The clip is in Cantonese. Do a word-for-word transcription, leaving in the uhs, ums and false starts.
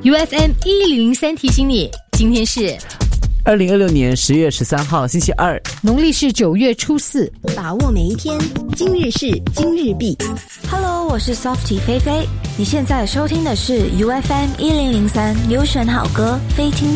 U F M 一零零三提醒你，今天是二零二六年十月十三号星期二， 农历是九月初四。 把握每一天，今日事今日毕。 Hello， 我是 Softie 菲菲，你现在收听的是 U F M 一零零三优选好歌非听